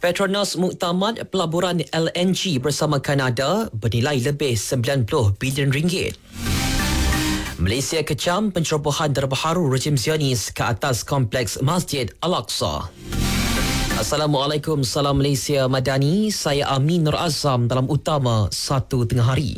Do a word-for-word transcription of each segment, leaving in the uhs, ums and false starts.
Petronas muktamad pelaburan L N G bersama Kanada bernilai lebih sembilan puluh bilion ringgit. Malaysia kecam pencerobohan terbaru rejim Zionis ke atas kompleks Masjid Al-Aqsa. Assalamualaikum, salam Malaysia Madani. Saya Amin Nur Azam dalam utama satu tengah hari.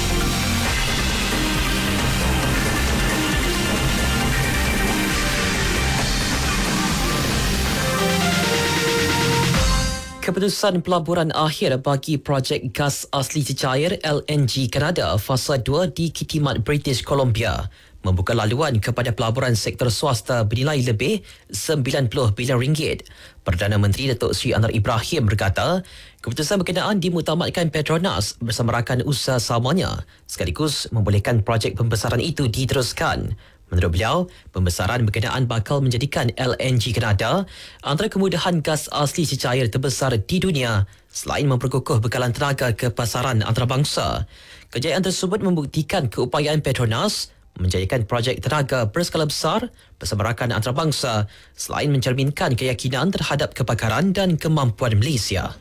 Keputusan pelaburan akhir bagi projek gas asli cecair L N G Kanada fasa dua di Kitimat, British Columbia membuka laluan kepada pelaburan sektor swasta bernilai lebih sembilan puluh bilion ringgit. Perdana Menteri Datuk Seri Anwar Ibrahim berkata, keputusan berkenaan dimuktamadkan Petronas bersama rakan usaha samanya sekaligus membolehkan projek pembesaran itu diteruskan. Menurut beliau, pembesaran berkenaan bakal menjadikan L N G Kanada antara kemudahan gas asli cecair terbesar di dunia selain memperkukuh bekalan tenaga ke pasaran antarabangsa. Kejayaan tersebut membuktikan keupayaan Petronas menjayakan projek tenaga berskala besar bersama rakan antarabangsa selain mencerminkan keyakinan terhadap kepakaran dan kemampuan Malaysia.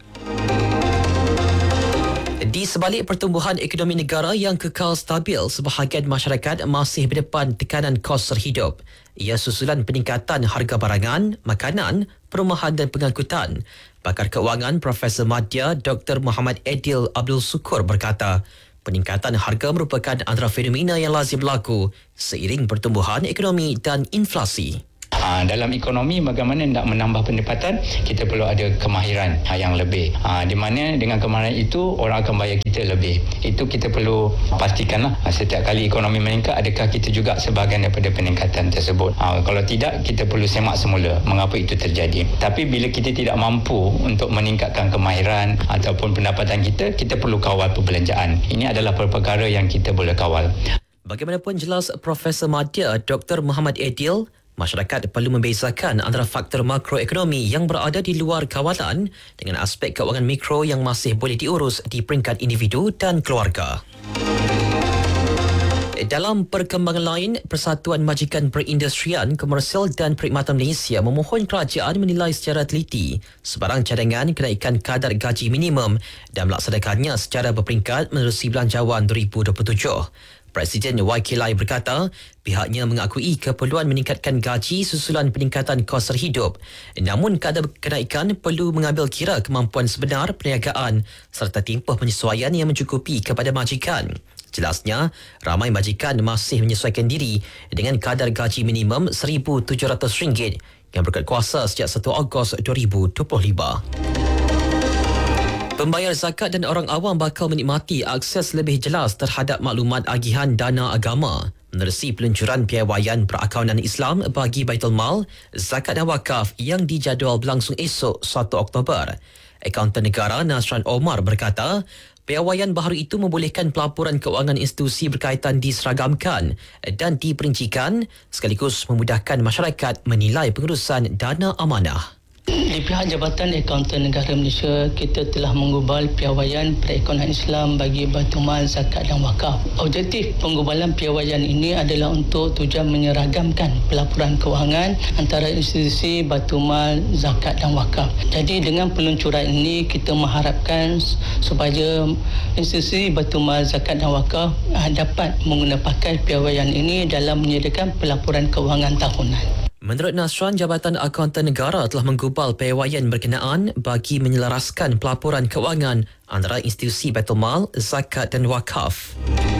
Di sebalik pertumbuhan ekonomi negara yang kekal stabil, sebahagian masyarakat masih berdepan tekanan kos terhidup. Ia susulan peningkatan harga barangan, makanan, perumahan dan pengangkutan. Pakar keuangan Profesor Madya Doktor Muhammad Adil Abdul Sukur berkata, peningkatan harga merupakan antara fenomena yang lazim berlaku seiring pertumbuhan ekonomi dan inflasi. Ha, dalam ekonomi bagaimana nak menambah pendapatan, kita perlu ada kemahiran ha, yang lebih. Ha, di mana dengan kemahiran itu orang akan bayar kita lebih. Itu kita perlu pastikanlah ha, setiap kali ekonomi meningkat, adakah kita juga sebahagian daripada peningkatan tersebut. Ha, kalau tidak, kita perlu semak semula mengapa itu terjadi. Tapi bila kita tidak mampu untuk meningkatkan kemahiran ataupun pendapatan kita, kita perlu kawal perbelanjaan. Ini adalah perkara yang kita boleh kawal. Bagaimanapun jelas Profesor Madya Doktor Muhammad Adil, masyarakat perlu membezakan antara faktor makroekonomi yang berada di luar kawalan dengan aspek keuangan mikro yang masih boleh diurus di peringkat individu dan keluarga. Dalam perkembangan lain, Persatuan Majikan Perindustrian, Komersial dan Perkhidmatan Malaysia memohon kerajaan menilai secara teliti sebarang cadangan kenaikan kadar gaji minimum dan melaksanakannya secara berperingkat menerusi Belanjawan dua ribu dua puluh tujuh. Presiden Y K Lai berkata, pihaknya mengakui keperluan meningkatkan gaji susulan peningkatan kos terhidup. Namun, kadar kenaikan perlu mengambil kira kemampuan sebenar perniagaan serta tempoh penyesuaian yang mencukupi kepada majikan. Jelasnya, ramai majikan masih menyesuaikan diri dengan kadar gaji minimum seribu tujuh ratus ringgit yang berkat kuasa sejak satu Ogos dua ribu dua puluh lima. Pembayar zakat dan orang awam bakal menikmati akses lebih jelas terhadap maklumat agihan dana agama menerusi peluncuran piawaian perakaunan Islam bagi Baitul Mal, Zakat dan Wakaf yang dijadual berlangsung esok satu Oktober. Akaunten Negara Nasran Omar berkata, piawaian baharu itu membolehkan pelaporan keuangan institusi berkaitan diseragamkan dan diperincikan sekaligus memudahkan masyarakat menilai pengurusan dana amanah. Di pihak Jabatan Akaunten Negara Malaysia, kita telah menggubal piawaian perekonomian Islam bagi Baitul Mal, Zakat dan Wakaf. Objektif penggubalan piawaian ini adalah untuk tujuan menyeragamkan pelaporan kewangan antara institusi Baitul Mal, Zakat dan Wakaf. Jadi dengan peluncuran ini, kita mengharapkan supaya institusi Baitul Mal, Zakat dan Wakaf dapat menggunakan pakai piawaian ini dalam menyediakan pelaporan kewangan tahunan. Menurut Nasran, Jabatan Akaunten Negara telah menggubal piawaian berkenaan bagi menyelaraskan pelaporan keuangan antara institusi Baitul Mal, Zakat dan Wakaf.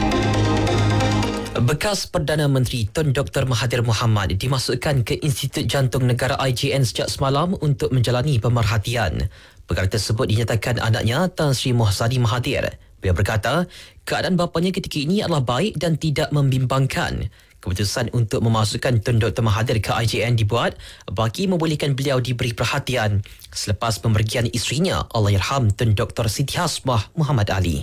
Bekas Perdana Menteri Tun Doktor Mahathir Mohamad dimasukkan ke Institut Jantung Negara I J N sejak semalam untuk menjalani pemerhatian. Perkara tersebut dinyatakan anaknya Tan Sri Mohsadi Mahathir. Beliau berkata, keadaan bapanya ketika ini adalah baik dan tidak membimbangkan. Keputusan untuk memasukkan Tun Doktor Mahathir ke I J N dibuat bagi membolehkan beliau diberi perhatian selepas pemergian isterinya Allahyarham Tun Doktor Siti Hasmah Muhammad Ali.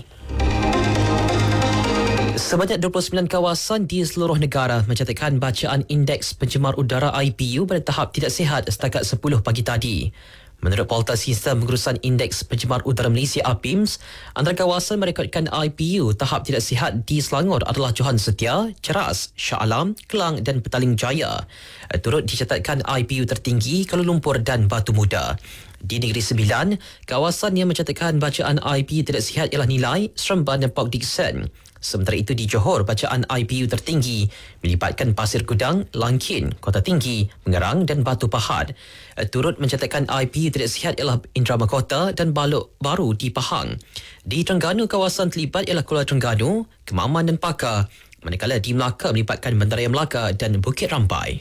Sebanyak dua puluh sembilan kawasan di seluruh negara mencatatkan bacaan indeks pencemar udara I P U pada tahap tidak sihat setakat sepuluh pagi tadi. Menurut Portal Sistem Pengurusan Indeks Pencemar Udara Malaysia A P I M S, antara kawasan merekodkan I P U tahap tidak sihat di Selangor adalah Johan Setia, Ceras, Shah Alam, Kelang dan Petaling Jaya. Turut dicatatkan I P U tertinggi Kuala Lumpur dan Batu Muda. Di Negeri Sembilan, kawasan yang mencatatkan bacaan I P U tidak sihat ialah Nilai, Seremban dan Port Dickson. Sementara itu di Johor, bacaan I P U tertinggi melibatkan Pasir Gudang, Langkin, Kota Tinggi, Pengerang dan Batu Pahat. Turut mencatatkan I P U tidak sihat ialah Indra Mahkota dan Balok Baru di Pahang. Di Terengganu, kawasan terlibat ialah Kuala Terengganu, Kemaman dan Pakar. Manakala di Melaka melibatkan Bandaraya Melaka dan Bukit Rampai.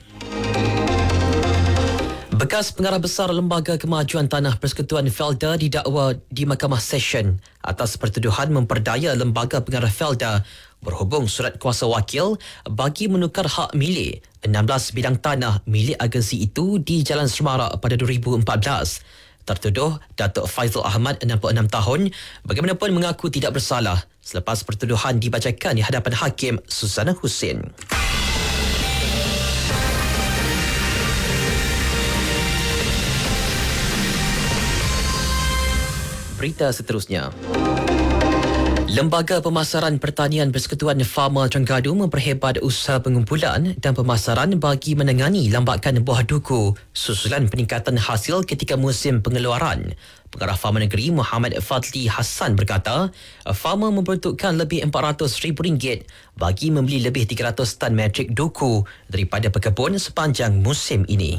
Bekas Pengarah Besar Lembaga Kemajuan Tanah Persekutuan Felda didakwa di Mahkamah Session atas pertuduhan memperdaya Lembaga Pengarah Felda berhubung surat kuasa wakil bagi menukar hak milik enam belas bidang tanah milik agensi itu di Jalan Semarak pada dua ribu empat belas. Tertuduh Datuk Faizal Ahmad, enam puluh enam tahun, bagaimanapun mengaku tidak bersalah selepas pertuduhan dibacakan di hadapan Hakim Susana Husin. Berita seterusnya. Lembaga Pemasaran Pertanian Persekutuan Farma Terengganu memperhebat usaha pengumpulan dan pemasaran bagi menangani lambakan buah duku susulan peningkatan hasil ketika musim pengeluaran. Pengarah Farma Negeri Muhammad Fadli Hassan berkata, farma memperuntukkan lebih empat ratus ribu ringgit bagi membeli lebih tiga ratus tan metrik duku daripada pekebun sepanjang musim ini.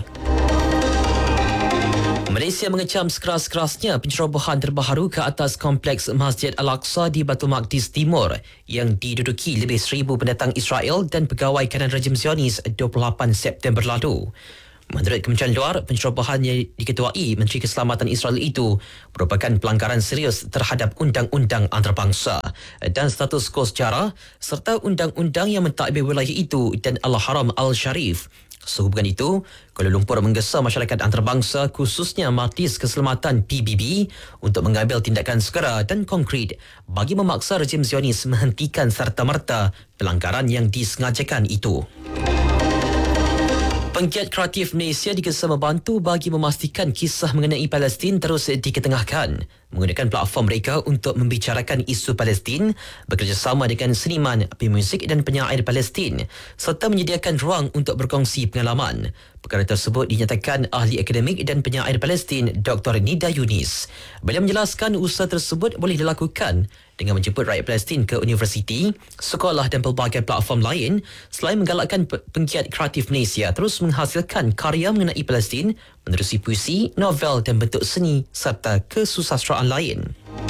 Malaysia mengecam sekeras-kerasnya pencerobohan terbaru ke atas kompleks Masjid Al-Aqsa di Baitul Maqdis Timur yang diduduki lebih seribu pendatang Israel dan pegawai kanan rejim Zionis dua puluh lapan September lalu. Menurut Kementerian Luar, pencerobohan yang diketuai Menteri Keselamatan Israel itu merupakan pelanggaran serius terhadap undang-undang antarabangsa dan status kos sejarah serta undang-undang yang mentadbir wilayah itu dan Al-Haram Al-Sharif. Sehubungan itu, Kuala Lumpur menggesa masyarakat antarabangsa khususnya Majlis Keselamatan P B B untuk mengambil tindakan segera dan konkret bagi memaksa rejim Zionis menghentikan serta-merta pelanggaran yang disengajakan itu. Penggiat kreatif Malaysia digesa membantu bagi memastikan kisah mengenai Palestin terus diketengahkan menggunakan platform mereka untuk membicarakan isu Palestin bekerjasama dengan seniman, pemuzik dan penyair Palestin serta menyediakan ruang untuk berkongsi pengalaman. Perkara tersebut dinyatakan ahli akademik dan penyair Palestin Doktor Nida Yunis. Beliau menjelaskan usaha tersebut boleh dilakukan dengan menjemput rakyat Palestin ke universiti, sekolah dan pelbagai platform lain selain menggalakkan penggiat kreatif Malaysia terus menghasilkan karya mengenai Palestin menerusi puisi, novel dan bentuk seni serta kesusastraan lain.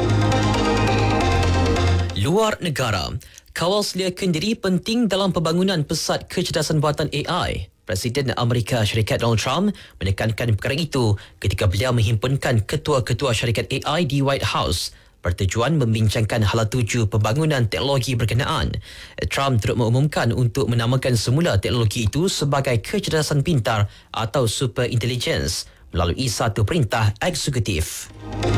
Luar negara, kawal selia kendiri penting dalam pembangunan pesat kecerdasan buatan A I. Presiden Amerika Syarikat Donald Trump menekankan perkara itu ketika beliau menghimpunkan ketua-ketua syarikat A I di White House bertujuan membincangkan hala tuju pembangunan teknologi berkenaan. Trump turut mengumumkan untuk menamakan semula teknologi itu sebagai kecerdasan pintar atau super intelligence melalui satu perintah eksekutif.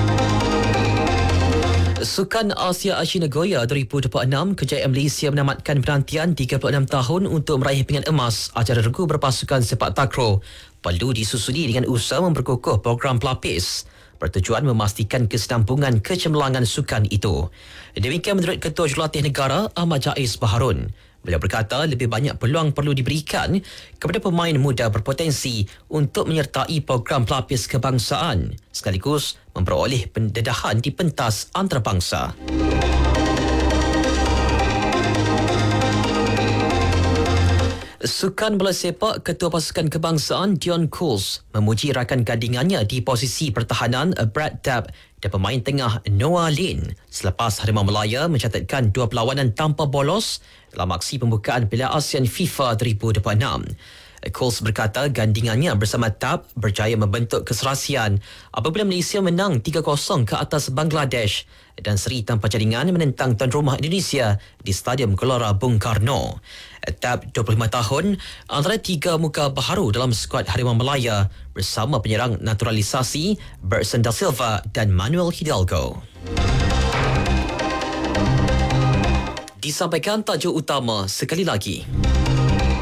Sukan Asia Asia Nagoya dua ribu dua puluh enam, kejayaan Malaysia menamatkan penantian tiga puluh enam tahun untuk meraih pingat emas acara regu berpasukan sepak takraw perlu disusuli dengan usaha memperkukuh program pelapis bertujuan memastikan kesinambungan kecemerlangan sukan itu. Demikian menurut Ketua Jurulatih Negara Ahmad Jais Baharun. Beliau berkata lebih banyak peluang perlu diberikan kepada pemain muda berpotensi untuk menyertai program pelapis kebangsaan sekaligus memperoleh pendedahan di pentas antarabangsa. Sukan bola sepak, Ketua Pasukan Kebangsaan Dion Coles memuji rakan gandingannya di posisi pertahanan Brad Dabb dan pemain tengah Noah Lin selepas Harimau Melaya mencatatkan dua perlawanan tanpa bolos dalam aksi pembukaan Piala ASEAN FIFA dua ribu dua puluh enam. Coles berkata gandingannya bersama Dabb berjaya membentuk keserasian apabila Malaysia menang tiga kosong ke atas Bangladesh dan seri tanpa jaringan menentang tuan rumah Indonesia di Stadium Gelora Bung Karno. Dabb dua puluh lima tahun antara tiga muka baharu dalam skuad Harimau Melaya bersama penyerang naturalisasi Berson da Silva dan Manuel Hidalgo. Disampaikan tajuk utama sekali lagi.